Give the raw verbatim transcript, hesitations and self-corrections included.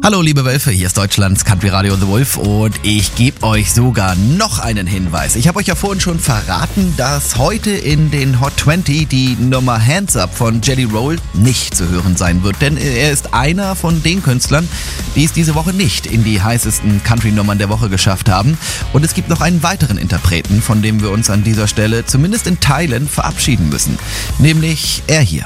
Hallo liebe Wölfe, hier ist Deutschlands Country Radio The Wolf und ich gebe euch sogar noch einen Hinweis. Ich habe euch ja vorhin schon verraten, dass heute in den Hot zwanzig die Nummer Hands Up von Jelly Roll nicht zu hören sein wird, denn er ist einer von den Künstlern, die es diese Woche nicht in die heißesten Country-Nummern der Woche geschafft haben. Und es gibt noch einen weiteren Interpreten, von dem wir uns an dieser Stelle zumindest in Teilen verabschieden müssen, nämlich er hier.